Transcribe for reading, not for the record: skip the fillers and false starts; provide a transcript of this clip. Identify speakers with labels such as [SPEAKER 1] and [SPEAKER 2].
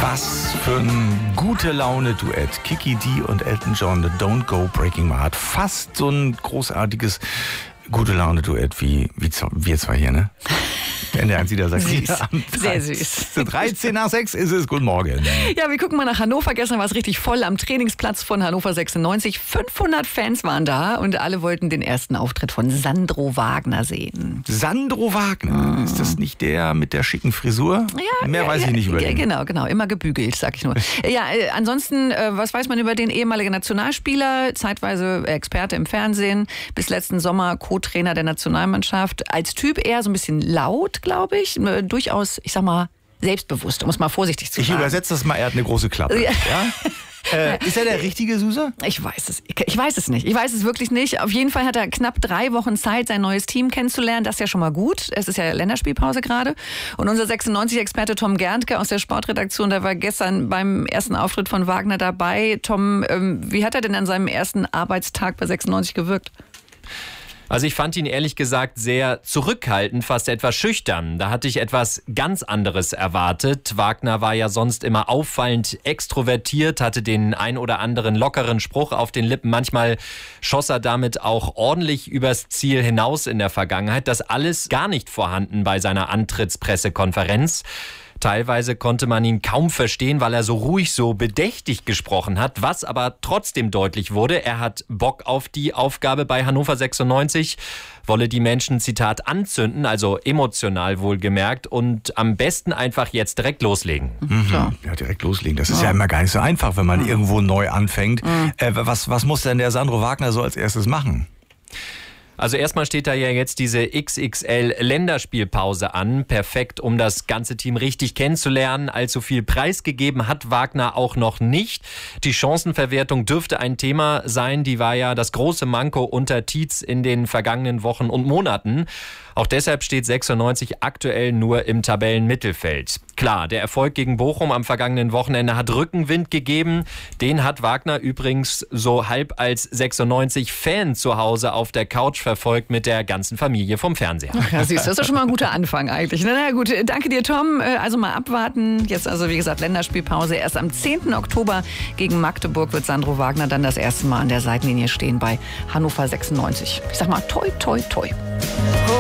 [SPEAKER 1] Was für ein gute Laune-Duett. Kiki D und Elton John, The Don't Go Breaking My Heart. Fast so ein großartiges gute Laune-Duett wie wir zwei hier, ne? NDR sagt
[SPEAKER 2] sehr süß.
[SPEAKER 1] 13 nach 6 ist es. Guten Morgen.
[SPEAKER 2] Ja, wir gucken mal nach Hannover. Gestern war es richtig voll am Trainingsplatz von Hannover 96. 500 Fans waren da und alle wollten den ersten Auftritt von Sandro Wagner sehen.
[SPEAKER 1] Sandro Wagner? Ist das nicht der mit der schicken Frisur?
[SPEAKER 2] Ja,
[SPEAKER 1] Mehr weiß ich nicht über den.
[SPEAKER 2] Genau. Immer gebügelt, sag ich nur. Ja, ansonsten, was weiß man über den ehemaligen Nationalspieler? Zeitweise Experte im Fernsehen. Bis letzten Sommer Co-Trainer der Nationalmannschaft. Als Typ eher so ein bisschen laut, glaube ich. Durchaus, ich sag mal, selbstbewusst, um es mal vorsichtig zu sagen.
[SPEAKER 1] Ich übersetze das mal, er hat eine große Klappe. Ja? Ist er der richtige Susa?
[SPEAKER 2] Ich weiß es nicht. Ich weiß es wirklich nicht. Auf jeden Fall hat er knapp 3 Wochen Zeit, sein neues Team kennenzulernen. Das ist ja schon mal gut. Es ist ja Länderspielpause gerade. Und unser 96-Experte Tom Gerntke aus der Sportredaktion, der war gestern beim ersten Auftritt von Wagner dabei. Tom, wie hat er denn an seinem ersten Arbeitstag bei 96 gewirkt?
[SPEAKER 3] Also ich fand ihn ehrlich gesagt sehr zurückhaltend, fast etwas schüchtern. Da hatte ich etwas ganz anderes erwartet. Wagner war ja sonst immer auffallend extrovertiert, hatte den ein oder anderen lockeren Spruch auf den Lippen. Manchmal schoss er damit auch ordentlich übers Ziel hinaus in der Vergangenheit. Das alles gar nicht vorhanden bei seiner Antrittspressekonferenz. Teilweise konnte man ihn kaum verstehen, weil er so ruhig, so bedächtig gesprochen hat. Was aber trotzdem deutlich wurde, er hat Bock auf die Aufgabe bei Hannover 96, wolle die Menschen, Zitat, anzünden, also emotional wohlgemerkt und am besten einfach jetzt direkt loslegen.
[SPEAKER 1] Ja, direkt loslegen. Das ist ja immer gar nicht so einfach, wenn man irgendwo neu anfängt. Was muss denn der Sandro Wagner so als erstes machen?
[SPEAKER 3] Also erstmal steht da ja jetzt diese XXL-Länderspielpause an. Perfekt, um das ganze Team richtig kennenzulernen. Allzu viel preisgegeben hat Wagner auch noch nicht. Die Chancenverwertung dürfte ein Thema sein. Die war ja das große Manko unter Tietz in den vergangenen Wochen und Monaten. Auch deshalb steht 96 aktuell nur im Tabellenmittelfeld. Klar, der Erfolg gegen Bochum am vergangenen Wochenende hat Rückenwind gegeben. Den hat Wagner übrigens so halb als 96-Fan zu Hause auf der Couch verfolgt mit der ganzen Familie vom Fernseher.
[SPEAKER 2] Ja, süß, das ist doch schon mal ein guter Anfang eigentlich. Na gut, danke dir, Tom. Also mal abwarten. Jetzt also, wie gesagt, Länderspielpause. Erst am 10. Oktober gegen Magdeburg wird Sandro Wagner dann das erste Mal an der Seitenlinie stehen bei Hannover 96. Ich sag mal, toi, toi, toi.